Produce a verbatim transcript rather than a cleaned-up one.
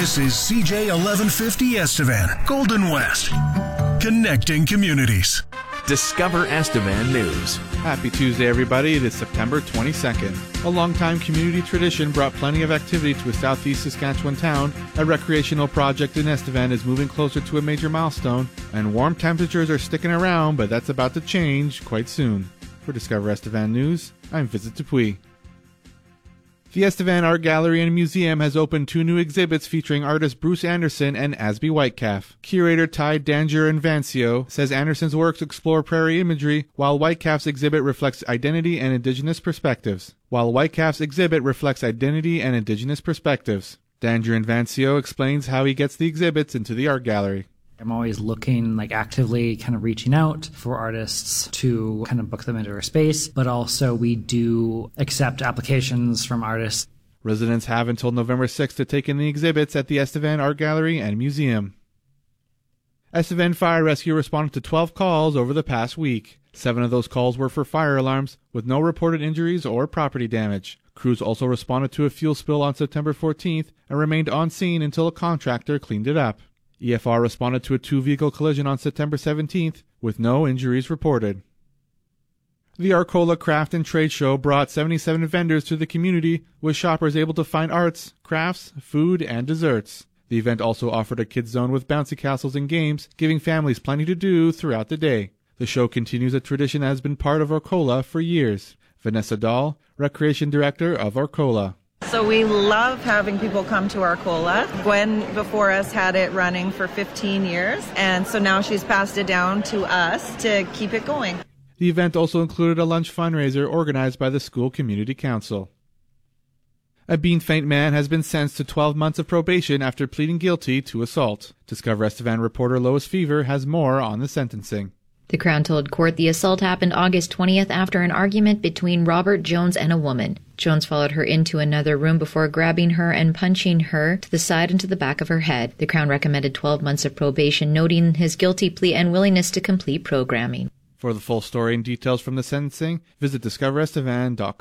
This is C J eleven fifty Estevan, Golden West, connecting communities. Discover Estevan News. Happy Tuesday, everybody. It is September twenty-second. A longtime community tradition brought plenty of activity to a southeast Saskatchewan town. A recreational project in Estevan is moving closer to a major milestone, and warm temperatures are sticking around, but that's about to change quite soon. For Discover Estevan News, I'm Visit Dupuis. The Estevan Art Gallery and Museum has opened two new exhibits featuring artists Bruce Anderson and Asby Whitecalf. Curator Ty Danger-Invancio says Anderson's works explore prairie imagery, while Whitecalf's exhibit reflects identity and Indigenous perspectives. While Whitecalf's exhibit reflects identity and Indigenous perspectives. Danger-Invancio explains how he gets the exhibits into the art gallery. I'm always looking, like actively kind of reaching out for artists to kind of book them into our space, but also we do accept applications from artists. Residents have until November sixth to take in the exhibits at the Estevan Art Gallery and Museum. Estevan Fire Rescue responded to twelve calls over the past week. Seven of those calls were for fire alarms, with no reported injuries or property damage. Crews also responded to a fuel spill on September fourteenth and remained on scene until a contractor cleaned it up. E F R responded to a two-vehicle collision on September seventeenth, with no injuries reported. The Arcola Craft and Trade Show brought seventy-seven vendors to the community, with shoppers able to find arts, crafts, food, and desserts. The event also offered a kids zone with bouncy castles and games, giving families plenty to do throughout the day. The show continues a tradition that has been part of Arcola for years. Vanessa Dahl, Recreation Director of Arcola. So we love having people come to Arcola. Gwen before us had it running for fifteen years, and so now she's passed it down to us to keep it going. The event also included a lunch fundraiser organized by the school community council. A Bean Feint man has been sentenced to twelve months of probation after pleading guilty to assault. Discover Estevan reporter Lois Fever has more on the sentencing. The Crown told court the assault happened August twentieth after an argument between Robert Jones and a woman. Jones followed her into another room before grabbing her and punching her to the side and to the back of her head. The Crown recommended twelve months of probation, noting his guilty plea and willingness to complete programming. For the full story and details from the sentencing, visit discover estevan dot com.